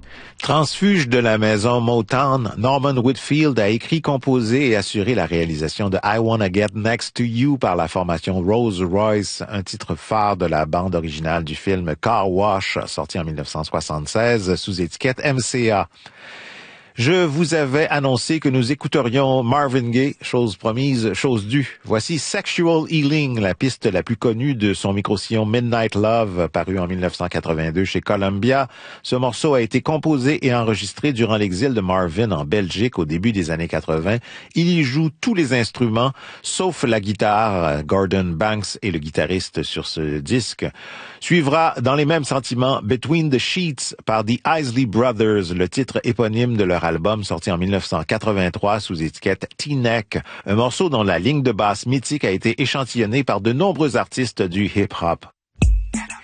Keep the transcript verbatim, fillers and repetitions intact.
Transfuge de la maison Motown, Norman Whitfield a écrit, composé et assuré la réalisation de I Wanna Get Next to You par la formation Rolls-Royce, un titre phare de la bande originale du film Car Wash, sorti en dix-neuf cent soixante-seize sous étiquette M C A. Je vous avais annoncé que nous écouterions Marvin Gaye, chose promise, chose due. Voici Sexual Healing, la piste la plus connue de son micro-sillon Midnight Love, paru en dix-neuf cent quatre-vingt-deux chez Columbia. Ce morceau a été composé et enregistré durant l'exil de Marvin en Belgique au début des années quatre-vingt. Il y joue tous les instruments, sauf la guitare. Gordon Banks est le guitariste sur ce disque. Suivra, dans les mêmes sentiments, Between the Sheets par The Isley Brothers, le titre éponyme de leur album sorti en dix-neuf cent quatre-vingt-trois sous étiquette T-Neck, un morceau dont la ligne de basse mythique a été échantillonnée par de nombreux artistes du hip-hop.